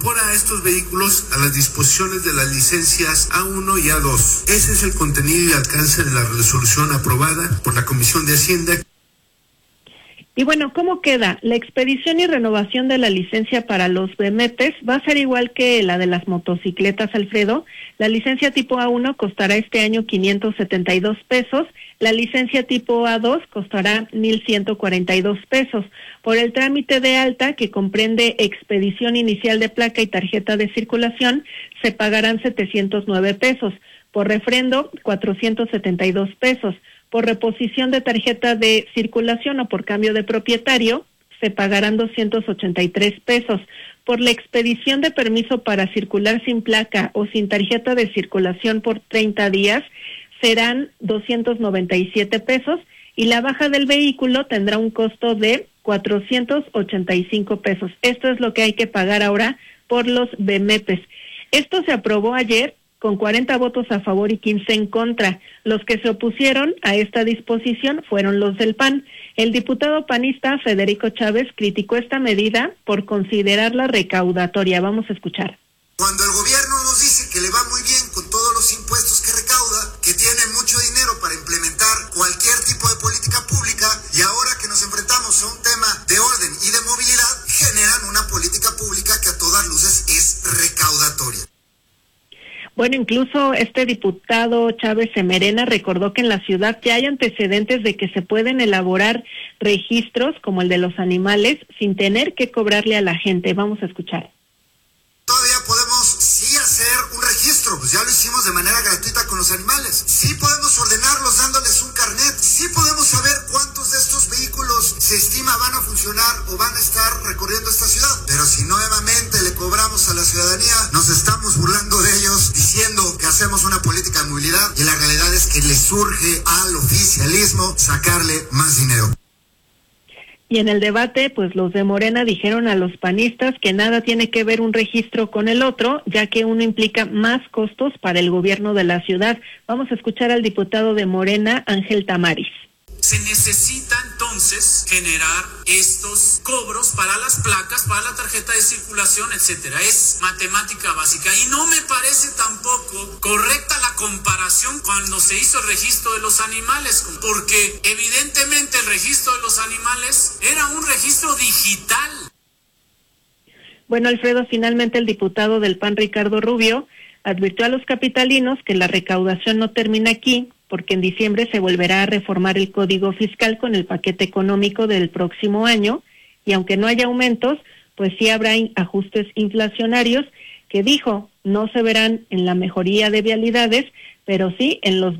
incorpora a estos vehículos a las disposiciones de las licencias A1 y A2. Ese es el contenido y alcance de la resolución aprobada por la Comisión de Hacienda. Y bueno, ¿cómo queda? La expedición y renovación de la licencia para los BMPs va a ser igual que la de las motocicletas, Alfredo. La licencia tipo A1 costará este año 572 pesos, la licencia tipo A2 costará 1,142 pesos. Por el trámite de alta, que comprende expedición inicial de placa y tarjeta de circulación, se pagarán 709 pesos. Por refrendo, 472 pesos. Por reposición de tarjeta de circulación o por cambio de propietario, se pagarán 283 pesos. Por la expedición de permiso para circular sin placa o sin tarjeta de circulación por 30 días, serán 297 pesos y la baja del vehículo tendrá un costo de 485 pesos. Esto es lo que hay que pagar ahora por los BMPs. Esto se aprobó ayer con 40 votos a favor y 15 en contra. Los que se opusieron a esta disposición fueron los del PAN. El diputado panista Federico Chávez criticó esta medida por considerarla recaudatoria. Vamos a escuchar. Cuando el gobierno nos dice que le va muy bien con todos los impuestos que recauda, que tiene mucho dinero para implementar cualquier tipo de política pública, y ahora que nos enfrentamos a un tema de orden y de movilidad, generan una política pública que a todas luces es recaudatoria. Bueno, incluso este diputado Chávez Semerena recordó que en la ciudad ya hay antecedentes de que se pueden elaborar registros como el de los animales sin tener que cobrarle a la gente. Vamos a escuchar. Todavía podemos sí hacer un registro, pues ya lo hicimos de manera gratuita con los animales. Sí podemos ordenarlos dándoles un carnet. Sí podemos saber cuántos de estos vehículos se estima van a funcionar o van a estar recorriendo esta ciudad. Pero si nuevamente le cobramos a la ciudadanía, nos estamos burlando de ellos, diciendo que hacemos una política de movilidad, y la realidad es que le surge al oficialismo sacarle más dinero. Y en el debate, pues los de Morena dijeron a los panistas que nada tiene que ver un registro con el otro, ya que uno implica más costos para el gobierno de la ciudad. Vamos a escuchar al diputado de Morena, Ángel Tamariz. Se necesita entonces generar estos cobros para las placas, para la tarjeta de circulación, etcétera. Es matemática básica y no me parece tampoco correcta la comparación cuando se hizo el registro de los animales, porque evidentemente el registro de los animales era un registro digital. Bueno, Alfredo, finalmente el diputado del PAN, Ricardo Rubio, advirtió a los capitalinos que la recaudación no termina aquí, porque en diciembre se volverá a reformar el Código Fiscal con el paquete económico del próximo año, y aunque no haya aumentos, pues sí habrá ajustes inflacionarios que dijo no se verán en la mejoría de vialidades, pero sí en los